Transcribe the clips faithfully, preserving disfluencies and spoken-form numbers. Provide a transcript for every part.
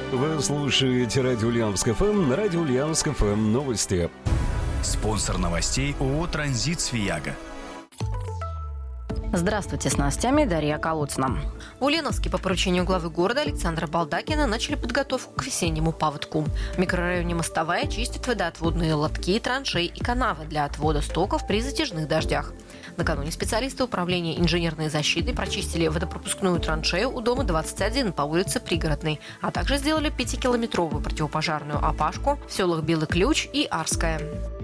Вы слушаете радио Ульяновск эф эм, на радио Ульяновск эф эм новости. Спонсор новостей ООО «Транзит Свияга». Здравствуйте, с новостями Дарья Колодцина. В Ульяновске по поручению главы города Александра Балдакина начали подготовку к весеннему паводку. В микрорайоне Мостовая чистят водоотводные лотки, траншеи и канавы для отвода стоков при затяжных дождях. Накануне специалисты управления инженерной защиты прочистили водопропускную траншею у дома двадцать один по улице Пригородной, а также сделали пятикилометровую противопожарную опашку в селах Белый Ключ и Арская.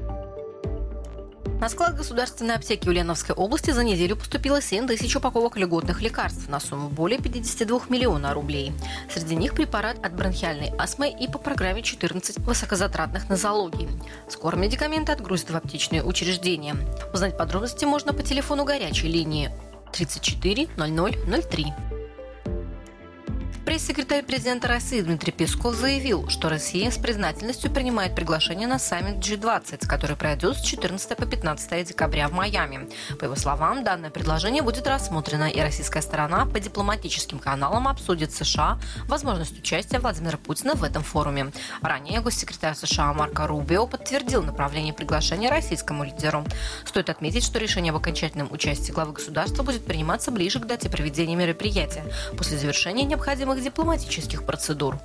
На склад государственной аптеки Ульяновской области за неделю поступило семь тысяч упаковок льготных лекарств на сумму более пятьдесят два миллиона рублей. Среди них препарат от бронхиальной астмы и по программе четырнадцать высокозатратных нозологий. Скоро медикаменты отгрузят в аптечные учреждения. Узнать подробности можно по телефону горячей линии тридцать четыре ноль ноль ноль три. Пресс-секретарь президента России Дмитрий Песков заявил, что Россия с признательностью принимает приглашение на саммит джи двадцать, который пройдет с четырнадцатого по пятнадцатое декабря в Майами. По его словам, данное предложение будет рассмотрено, и российская сторона по дипломатическим каналам обсудит с США возможность участия Владимира Путина в этом форуме. Ранее госсекретарь США Марко Рубио подтвердил направление приглашения российскому лидеру. Стоит отметить, что решение об окончательном участии главы государства будет приниматься ближе к дате проведения мероприятия, после завершения необходимых дипломатических процедур.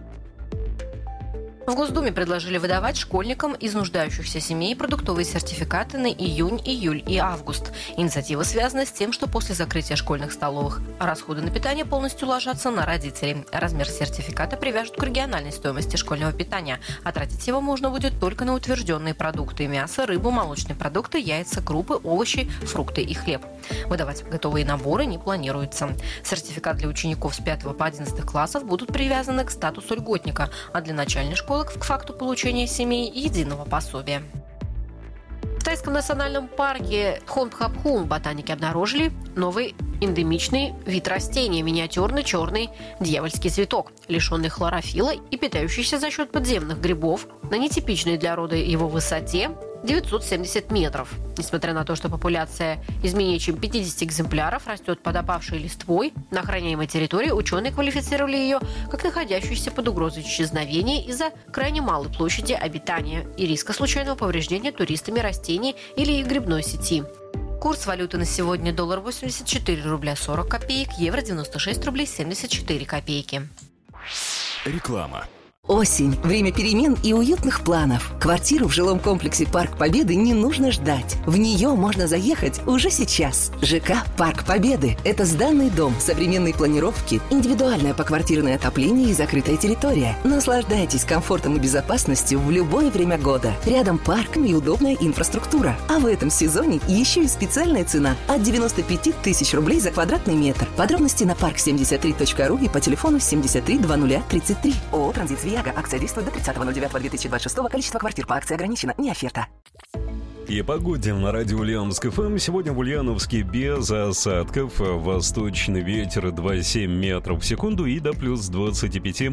В Госдуме предложили выдавать школьникам из нуждающихся семей продуктовые сертификаты на июнь, июль и август. Инициатива связана с тем, что после закрытия школьных столовых расходы на питание полностью ложатся на родителей. Размер сертификата привяжут к региональной стоимости школьного питания, а тратить его можно будет только на утвержденные продукты – мясо, рыбу, молочные продукты, яйца, крупы, овощи, фрукты и хлеб. Выдавать готовые наборы не планируется. Сертификат для учеников с пятого по одиннадцатый классов будут привязаны к статусу льготника, а для начальной школы к факту получения семей единого пособия. В Тайском национальном парке Хонпхапхун ботаники обнаружили новый эндемичный вид растения – миниатюрный черный дьявольский цветок, лишенный хлорофилла и питающийся за счет подземных грибов на нетипичной для рода его высоте девятьсот семьдесят метров. Несмотря на то, что популяция из менее чем пятьдесят экземпляров растет под опавшей листвой, на охраняемой территории ученые квалифицировали ее как находящуюся под угрозой исчезновения из-за крайне малой площади обитания и риска случайного повреждения туристами растений или их грибной сети. Курс валюты на сегодня: доллар восемьдесят четыре рубля сорок копеек, евро девяносто шесть рублей семьдесят четыре копейки. Реклама. Осень. Время перемен и уютных планов. Квартиру в жилом комплексе «Парк Победы» не нужно ждать. В нее можно заехать уже сейчас. ЖК «Парк Победы» – это сданный дом, современной планировки, индивидуальное поквартирное отопление и закрытая территория. Наслаждайтесь комфортом и безопасностью в любое время года. Рядом парк и удобная инфраструктура. А в этом сезоне еще и специальная цена от девяноста пяти тысяч рублей за квадратный метр. Подробности на парк семьдесят три точка ру и по телефону семьдесят три двадцать тридцать три. ООО «Транзит Свияга». Акция действует до тридцатого ноль девятого две тысячи двадцать шестого. Количество квартир по акции ограничено. Не оферта. И погоде на радио Ульяновск эф эм. Сегодня в Ульяновске без осадков. Восточный ветер двадцать семь метров в секунду и до плюс двадцати пяти.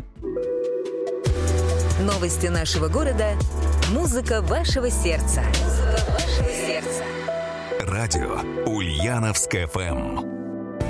Новости нашего города. Музыка вашего сердца. Музыка вашего сердца. Радио Ульяновск эф эм.